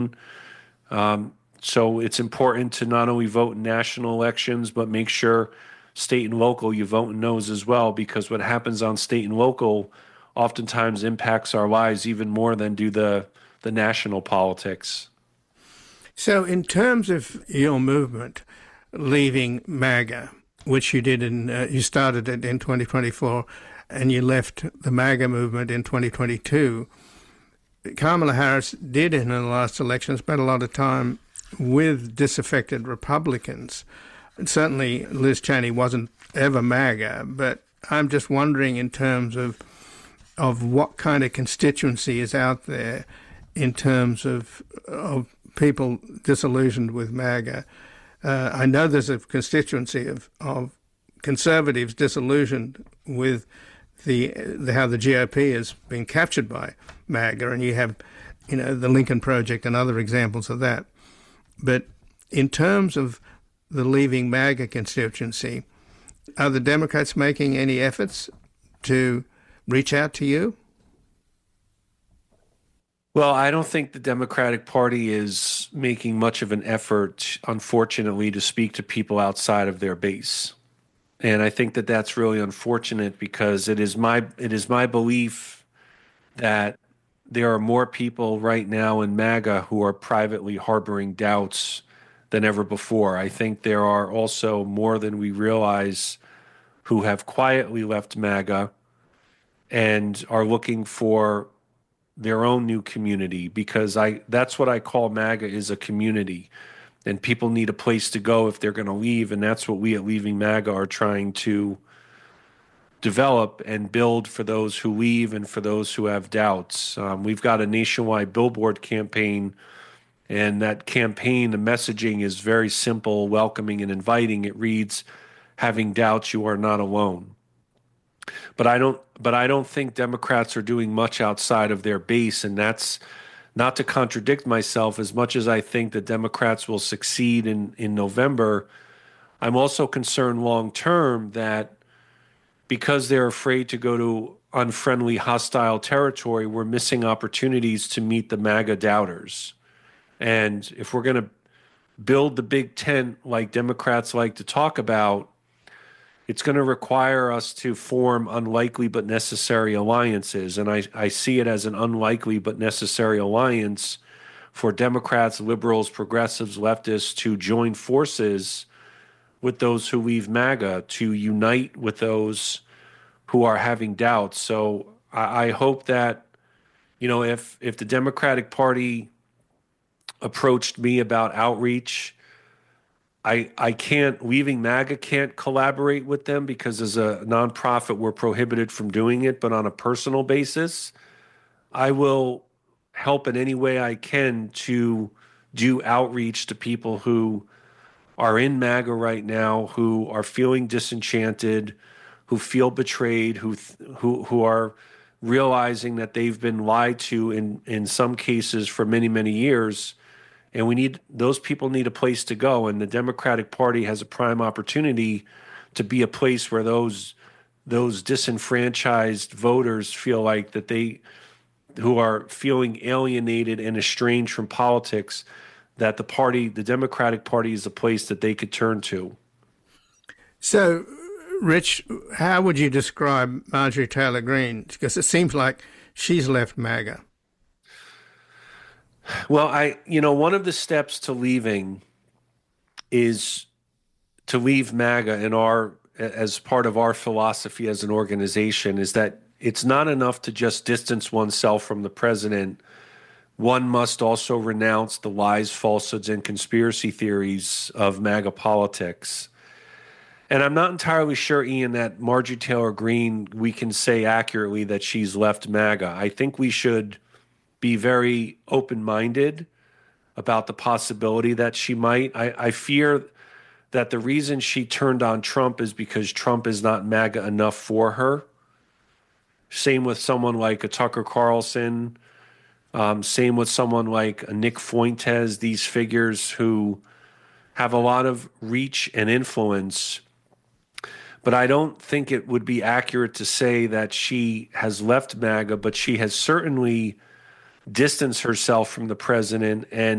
election. So it's important to not only vote in national elections, but make sure state and local you vote in those as well, because what happens on state and local oftentimes impacts our lives even more than do the national politics. So in terms of your movement, leaving MAGA, which you did you started it in 2024 and you left the MAGA movement in 2022, Kamala Harris did in the last election spend a lot of time with disaffected Republicans. And certainly Liz Cheney wasn't ever MAGA, but I'm just wondering in terms of what kind of constituency is out there in terms of people disillusioned with MAGA. I know there's a constituency of conservatives disillusioned with how the GOP has been captured by MAGA, and you have, the Lincoln Project and other examples of that. But in terms of the leaving MAGA constituency, are the Democrats making any efforts to reach out to you? Well, I don't think the Democratic Party is making much of an effort, unfortunately, to speak to people outside of their base. And I think that that's really unfortunate, because it is my belief that there are more people right now in MAGA who are privately harboring doubts than ever before. I think there are also more than we realize who have quietly left MAGA and are looking for their own new community, because that's what I call MAGA, is a community. And people need a place to go if they're going to leave, and that's what we at Leaving MAGA are trying to develop and build for those who leave and for those who have doubts. We've got a nationwide billboard campaign, and that campaign, the messaging is very simple, welcoming, and inviting. It reads, "Having doubts, you are not alone." But I don't think Democrats are doing much outside of their base, and that's not to contradict myself. As much as I think that Democrats will succeed in November, I'm also concerned long term that because they're afraid to go to unfriendly, hostile territory, we're missing opportunities to meet the MAGA doubters. And if we're going to build the big tent like Democrats like to talk about, it's going to require us to form unlikely but necessary alliances. And I see it as an unlikely but necessary alliance for Democrats, liberals, progressives, leftists to join forces with those who leave MAGA, to unite with those who are having doubts. So I hope that, if the Democratic Party approached me about outreach, Leaving MAGA can't collaborate with them, because as a nonprofit, we're prohibited from doing it. But on a personal basis, I will help in any way I can to do outreach to people who are in MAGA right now, who are feeling disenchanted, who feel betrayed, who are realizing that they've been lied to in some cases for many, many years. And those people need a place to go. And the Democratic Party has a prime opportunity to be a place where those disenfranchised voters feel like that who are feeling alienated and estranged from politics, that the Democratic Party is a place that they could turn to. So, Rich, how would you describe Marjorie Taylor Greene? Because it seems like she's left MAGA. Well, one of the steps to leaving is to leave MAGA as part of our philosophy as an organization, is that it's not enough to just distance oneself from the president. One must also renounce the lies, falsehoods, and conspiracy theories of MAGA politics. And I'm not entirely sure, Ian, that Marjorie Taylor Greene, we can say accurately that she's left MAGA. I think we should be very open-minded about the possibility that she might. I fear that the reason she turned on Trump is because Trump is not MAGA enough for her. Same with someone like a Tucker Carlson. Same with someone like a Nick Fuentes, these figures who have a lot of reach and influence. But I don't think it would be accurate to say that she has left MAGA, but she has certainly distanced herself from the president and